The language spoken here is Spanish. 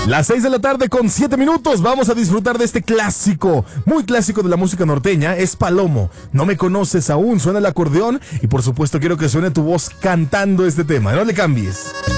Las 6 de la tarde con 7 minutos. Vamos a disfrutar de este clásico, muy clásico de la música norteña. Es Palomo. No me conoces aún. Suena el acordeón y por supuesto quiero que suene tu voz cantando este tema. No le cambies.